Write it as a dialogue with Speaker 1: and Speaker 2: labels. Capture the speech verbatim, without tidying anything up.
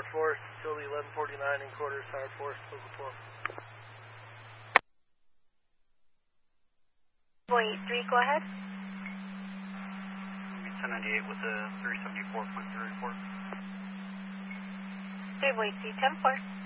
Speaker 1: Howard Force, utility eleven forty-nine in quarters, Howard Force, local four.
Speaker 2: Boy three, go ahead.
Speaker 3: ten ninety-eight with a three seventy-four point three report.
Speaker 2: Boy three, ten four.